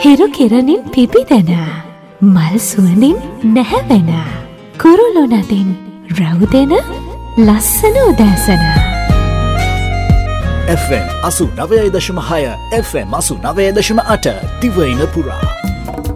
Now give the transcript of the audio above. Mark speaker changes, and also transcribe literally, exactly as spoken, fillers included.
Speaker 1: හිරු කිරණින් පිබිදෙන මල් සුවඳින් නැහැවෙන කුරුළු නදින් රැවුදෙන ලස්සන උදෑසන
Speaker 2: එෆ් එම් අසූ නවය දශම හය එෆ් එම් අසූ නවය දශම අට දිවයින පුරා